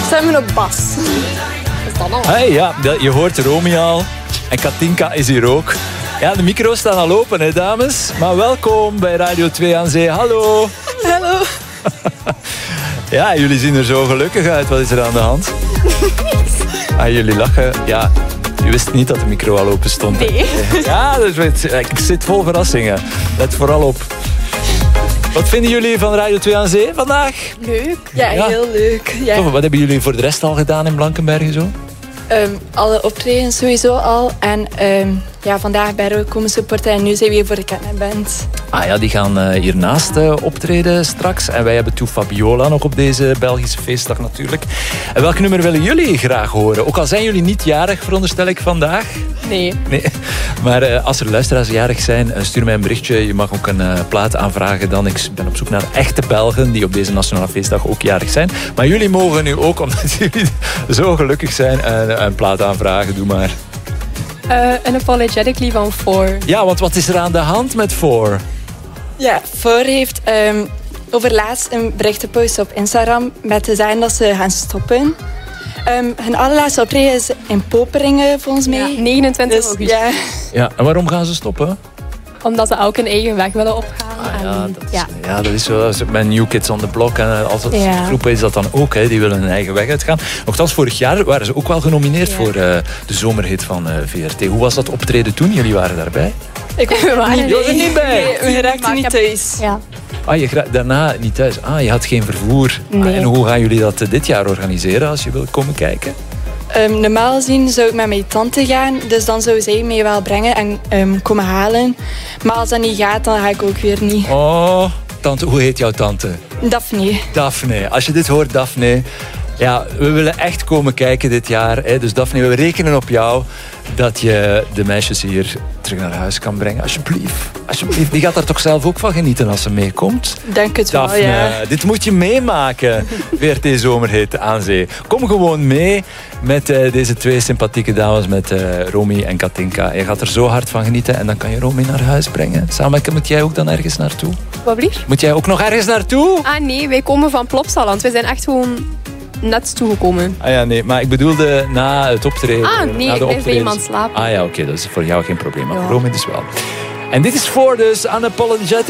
stemmen op Bas. Is dat al? Hey, ja, je hoort Romy al. En Katinka is hier ook. Ja, de micro's staan al open, hè, dames. Maar welkom bij Radio 2 aan Zee. Hallo. Hallo. Ja, jullie zien er zo gelukkig uit. Wat is er aan de hand? Jullie lachen. Ja, je wist niet dat de micro al open stond. Nee. Ja, ik zit vol verrassingen. Let vooral op. Wat vinden jullie van Radio 2 aan Zee vandaag? Leuk. Ja, heel leuk. Ja. Toch, wat hebben jullie voor de rest al gedaan in Blankenberge zo? Alle optredens sowieso al. En vandaag bij Roy komen supporten. En nu zijn we hier voor de Ketneband. Ah ja, die gaan hiernaast optreden straks. En wij hebben Toe Fabiola nog op deze Belgische feestdag natuurlijk. En welk nummer willen jullie graag horen? Ook al zijn jullie niet jarig, veronderstel ik vandaag. Nee. Maar als er luisteraars jarig zijn, stuur mij een berichtje. Je mag ook een plaat aanvragen dan. Ik ben op zoek naar echte Belgen die op deze Nationale Feestdag ook jarig zijn. Maar jullie mogen nu ook, omdat jullie zo gelukkig zijn, een plaat aanvragen. Doe maar. Een Apologetically van Four. Ja, want wat is er aan de hand met Four? Ja, Four heeft overlaatst een bericht gepost op Instagram met te zeggen dat ze gaan stoppen. Hun allerlaatste optreden is in Poperingen, volgens mij. Ja, 29 augustus. Ja, en waarom gaan ze stoppen? Omdat ze elk een eigen weg willen opgaan. Dat is zo. Met New Kids on the Block en al dat soort groepen is dat dan ook. Hè. Die willen hun eigen weg uitgaan. Nochtans, vorig jaar waren ze ook wel genomineerd voor de zomerhit van VRT. Hoe was dat optreden toen? Jullie waren daarbij? Ik was er niet bij. Nee, we raakten niet thuis. Ja. Je daarna niet thuis. Je had geen vervoer. Nee. En hoe gaan jullie dat dit jaar organiseren als je wilt komen kijken? Normaal gezien zou ik met mijn tante gaan. Dus dan zou zij mij wel brengen en komen halen. Maar als dat niet gaat, dan ga ik ook weer niet. Oh, tante, hoe heet jouw tante? Daphne. Daphne. Als je dit hoort, Daphne. Ja, we willen echt komen kijken dit jaar. Hè. Dus Daphne, we rekenen op jou dat je de meisjes hier terug naar huis kan brengen. Alsjeblieft. Alsjeblieft. Die gaat daar toch zelf ook van genieten als ze meekomt? Denk het Daphne, wel, ja. Dit moet je meemaken. VRT Zomerhit aan Zee. Kom gewoon mee met deze twee sympathieke dames, met Romy en Katinka. Je gaat er zo hard van genieten en dan kan je Romy naar huis brengen. Samen, moet jij ook dan ergens naartoe? Wat blieft? Moet jij ook nog ergens naartoe? Ah nee, wij komen van Plopsaland. Wij zijn echt gewoon net toegekomen. Ah ja, nee, maar ik bedoelde na het optreden. Ah nee, na ik de blijf bij iemand slapen. Ah ja, oké, dat is voor jou geen probleem. Maar voor Romy dus wel. En dit is voor dus Unapologetic.